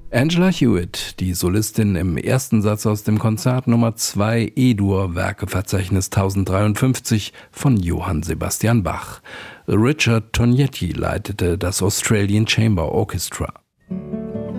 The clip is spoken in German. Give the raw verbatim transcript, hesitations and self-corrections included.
Angela Hewitt, die Solistin im ersten Satz aus dem Konzert Nummer zwei E-Dur, Werkeverzeichnis tausenddreiundfünfzig von Johann Sebastian Bach. Richard Tognetti leitete das Australian Chamber Orchestra.